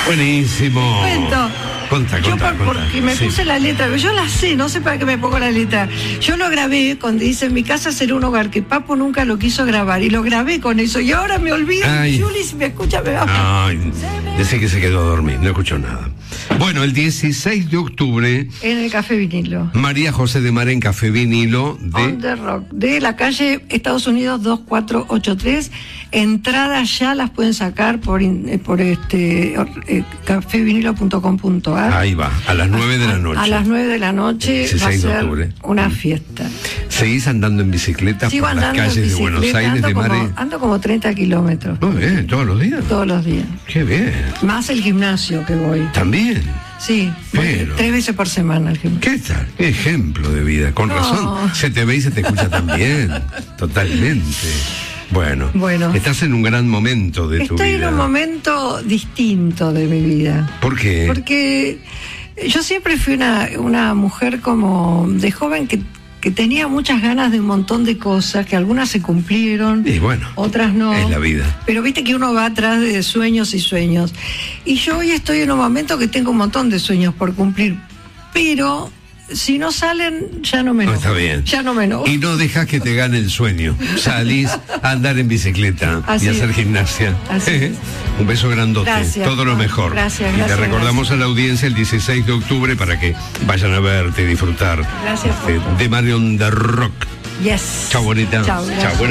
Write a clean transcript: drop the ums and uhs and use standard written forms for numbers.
Buenísimo. Cuento. Contá. Porque me Sí. puse la letra, yo la sé, no sé para qué me pongo la letra. Yo lo grabé cuando dice: mi casa será un hogar, que Papo nunca lo quiso grabar, y lo grabé con eso, y ahora me olvido. Ay. Juli, si me escucha, me va a... Ay, dice que se quedó a dormir, no escuchó nada. Bueno, el 16 de octubre, En el Café Vinilo. María José de Mar en Café Vinilo On de... the Rock, de la calle Estados Unidos 2483. Entradas ya las pueden sacar por cafevinilo.com.ar. Ahí va, a las 9 de la noche. A las 9 de la noche va a 16 de ser octubre. una fiesta. ¿Seguís andando en bicicleta Sigo por las andando calles en de Buenos bicicleta, Aires, de Mare? ando como 30 kilómetros Muy bien, ¿todos los días? todos los días. Qué bien. Más el gimnasio que voy. También. Sí, voy Pero- 3 veces por semana al gimnasio. ¿Qué tal? Qué ejemplo de vida. Con No. razón, se te ve y se te escucha también. Totalmente. Bueno, estás en un gran momento de tu vida. Estoy en un momento distinto de mi vida. ¿Por qué? Porque yo siempre fui una mujer como de joven que tenía muchas ganas de un montón de cosas, que algunas se cumplieron, Y bueno, otras no. es la vida. Pero viste que uno va atrás de sueños y sueños. Y yo hoy estoy en un momento que tengo un montón de sueños por cumplir, pero si no salen, ya no me No, enojo. está bien. Ya no me enojo. Y no dejas que te gane el sueño. Salís a andar en bicicleta Así y a hacer es. gimnasia. Así es. Un beso grandote. Gracias, Todo lo Juan. mejor. Gracias, y te gracias, recordamos a la audiencia el 16 de octubre para que vayan a verte y disfrutar Gracias, Juan. de Mario on the Rock. Yes. Chao, bonita. Chao, gracias. Chao, buenas